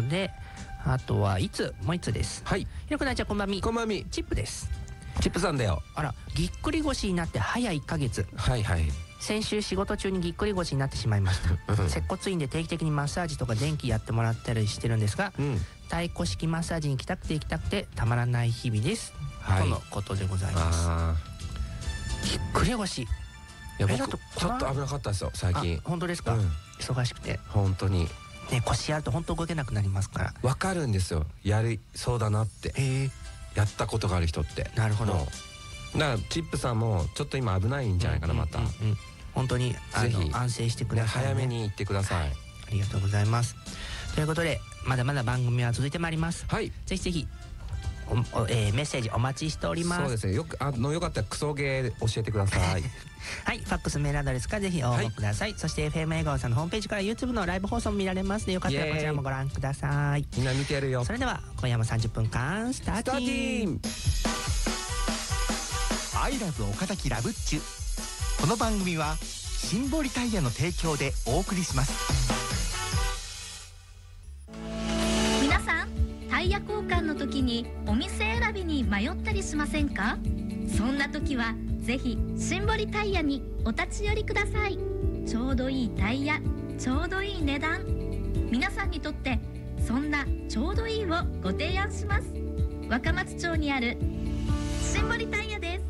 で、あとはいつもう一つです。 はい。 ひろくなちゃんこんばんみ。 こんばんみ。 チップです。 チップさんだよ。 あら、ぎっくり腰になって早1ヶ月。 はいはい。 先週仕事中にぎっくり腰になってしまいました接骨院で定期的にマッサージとか電気やってもらったりしてるんですが、太鼓式マッサージに行きたくてたまらない日々です、とのことでございます。ぎっくり腰、いや僕ちょっと危なかったですよ最近。 本当ですか？忙しくて本当にね、腰やると本当動けなくなりますから。 わかるんですよ、やりそうだなって、やったことがある人って。 なるほど。 だからチップさんもちょっと今危ないんじゃないかな、また。 本当にぜひ安静してくださいね。 早めに行ってください。 ありがとうございます。ということでまだまだ番組は続いてまいります。 はい。 ぜひぜひメッセージお待ちしております。 そうですね。よかったらクソゲー教えてください。 はい、ファックスメールアドレスからぜひ応募ください。そして FM 笑顔さんのホームページから YouTube のライブ放送も見られますので、よかったらこちらもご覧ください。 みんな見てるよ。 それでは今夜も30分間スターティン。 アイラブ岡崎ラブッチュ。この番組はシンボリタイヤの提供でお送りします。 皆さん、タイヤ交換の時にお店選びに迷ったりしませんか？そんな時はぜひシンボリタイヤにお立ち寄りください。ちょうどいいタイヤ、ちょうどいい値段、皆さんにとってそんなちょうどいいをご提案します。若松町にあるシンボリタイヤです。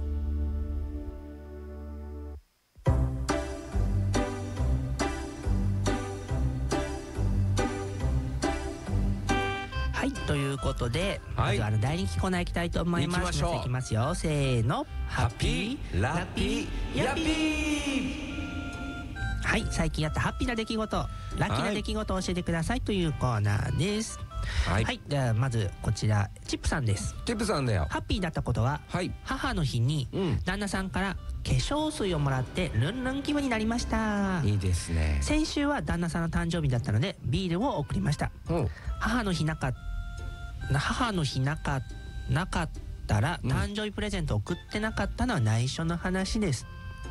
ということで、まず第2期コーナー行きたいと思います。いきますよ、せーの。ハッピーラッピーヤッピー。はい、最近やったハッピーな出来事、ラッキーな出来事を教えてくださいというコーナーです。はい、ではまずこちらチップさんです。 チップさんだよ。 ハッピーだったことは、母の日に旦那さんから化粧水をもらってルンルン気分になりました。いいですね。 先週は旦那さんの誕生日だったのでビールを贈りました。母の日なかったら誕生日プレゼント送ってなかったのは内緒の話です。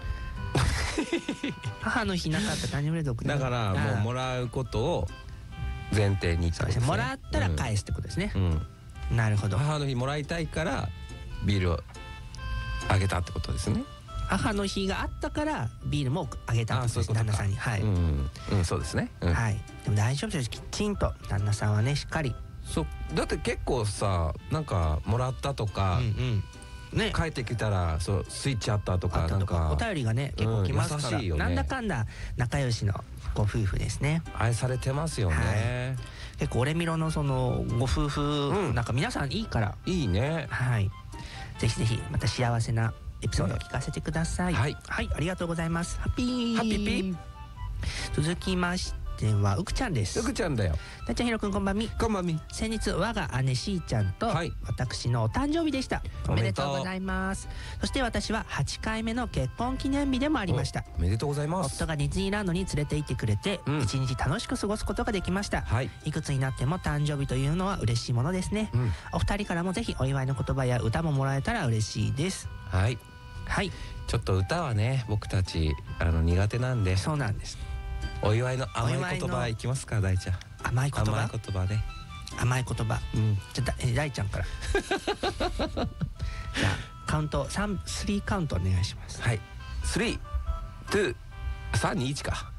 母の日なかった誕生日プレゼント送ってなかった。 だからもうもらうことを前提に、 もらったら返すってことですね。なるほど。 母の日もらいたいからビールをあげたってことですね。 母の日があったからビールもあげたってことです、旦那さんに。はい、 そうですね。 はい。でも大丈夫です。きちんと旦那さんはね、しっかり。 だって結構さ、なんかもらったとかね、帰ってきたらスイッチあったとか、なんかお便りがね結構来ますから、なんだかんだ仲良しのご夫婦ですね。 愛されてますよね。 結構オレミロのそのご夫婦、なんか皆さんいいから。 いいね。 はい。ぜひぜひまた幸せなエピソードを聞かせてください。はい、ありがとうございます。ハッピーハッピーピー。 続きましてはうくちゃんです。 うくちゃんだよ。 たっちゃん、ひろくん、こんばんみ。 こんばんみ。 先日我が姉しーちゃんと私のお誕生日でした。おめでとうございます。そして私は8回目の結婚記念日でもありました。 おめでとうございます。 夫がディズニーランドに連れて行ってくれて一日楽しく過ごすことができました。いくつになっても誕生日というのは嬉しいものですね。お二人からもぜひお祝いの言葉や歌ももらえたら嬉しいです。 はい。ちょっと歌はね、僕たち苦手なんで。 そうなんです。 お祝いの甘い言葉いきますか、大ちゃん。 甘い言葉ね。甘い言葉。じゃあ大ちゃんから。じゃあカウント3カウントお願いします。 はい。3、2、3、2、1か。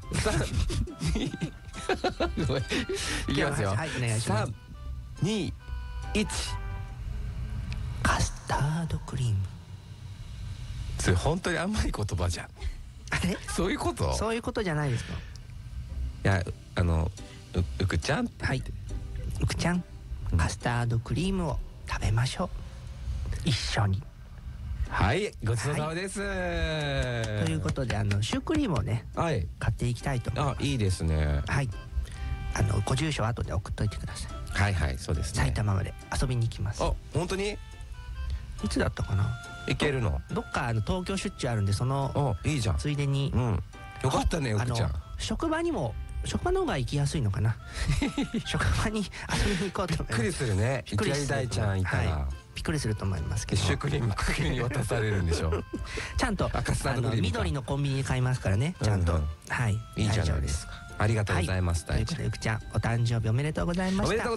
ごめん。いきますよ。 はい、お願いします。 3、2、1。 カスタードクリーム。 それ本当に甘い言葉じゃん。 あれ？ そういうこと？ そういうことじゃないですか。 いや、うくちゃん。 はい。うくちゃん、カスタードクリームを食べましょう。一緒に。 はい、ごちそうさまです。 ということでシュークリームをね、買っていきたいと思います。 いいですね。 はい。ご住所後で送っといてください。 はいはい、そうですね。 埼玉まで遊びに行きます。 あ、本当に？ いつだったかな。 行けるの？ どっか東京出張あるんで、そのいいじゃん。 ついでに。 よかったね、うくちゃん。 職場の方が行きやすいのかな。職場に遊びに行こうと思います。 びっくりするね。いきなり大ちゃんいたらびっくりすると思いますけど。 シュークリーム急に渡されるんでしょ。 ちゃんと緑のコンビニで買いますからね。ちゃんと。はい。 いいじゃないですか。ありがとうございます。 ということでうくちゃん、お誕生日おめでとうございました。